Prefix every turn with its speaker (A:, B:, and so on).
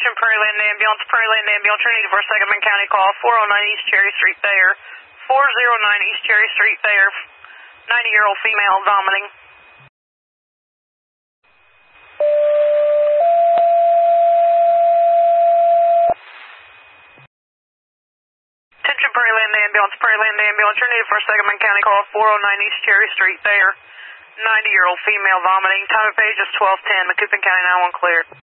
A: Prairie Land Ambulance, Trinity for Sangamon County call, 409 East Cherry Street there, 409 East Cherry Street there, 90-year-old female vomiting. Attention Prairie Land Ambulance, Trinity for Sangamon County call, 409 East Cherry Street there, 90-year-old female vomiting. Time of page is 12:10, Macoupin County 911 clear.